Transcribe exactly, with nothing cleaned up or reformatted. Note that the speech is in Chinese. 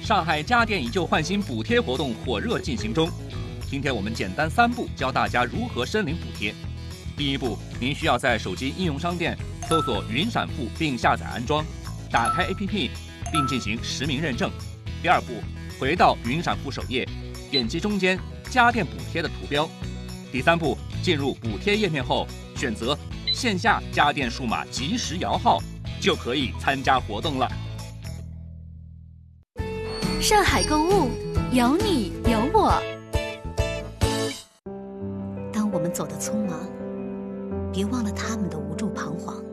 上海家电以旧换新补贴活动火热进行中。今天我们简单三步教大家如何申领补贴。第一步，您需要在手机应用商店搜索云闪付并下载安装，打开 A P P 并进行实名认证。第二步，回到云闪付首页，点击中间家电补贴的图标。第三步，进入补贴页面后，选择线下家电数码即时摇号，就可以参加活动了。 上海购物，有你有我。当我们走得匆忙，别忘了他们的无助彷徨。